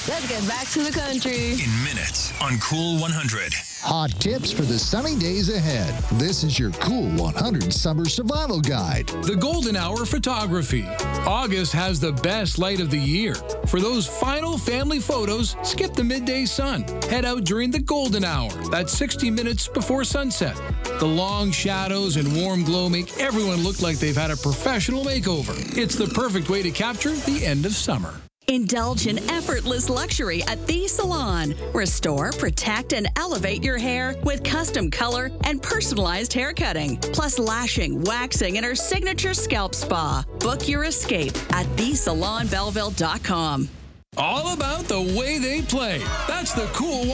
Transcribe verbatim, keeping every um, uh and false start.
Let's get back to the country. In minutes on Cool one hundred. Hot tips for the sunny days ahead. This is your Cool one hundred Summer Survival Guide. The golden hour photography. August has the best light of the year. For those final family photos, skip the midday sun. Head out during the golden hour. That's sixty minutes before sunset. The long shadows and warm glow make everyone look like they've had a professional makeover. It's the perfect way to capture the end of summer. Indulge in effortless luxury at The Salon. Restore, protect, and elevate your hair with custom color and personalized hair cutting, plus lashing, waxing, and our signature scalp spa. Book your escape at the salon belleville dot com. All about the way they play. That's the Cool